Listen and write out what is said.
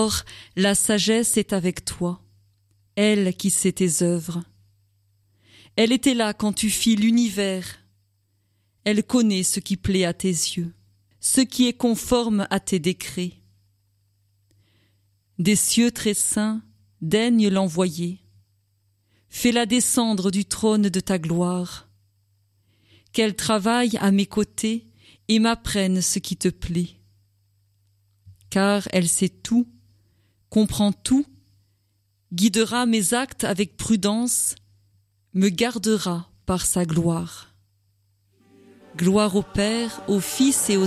Or, la sagesse est avec toi, elle qui sait tes œuvres. Elle était là quand tu fis l'univers. Elle connaît ce qui plaît à tes yeux, ce qui est conforme à tes décrets. Des cieux très saints, daigne l'envoyer. Fais-la descendre du trône de ta gloire. Qu'elle travaille à mes côtés et m'apprenne ce qui te plaît. Car elle sait tout, comprend tout, guidera mes actes avec prudence, me gardera par sa gloire. Gloire au Père, au Fils et au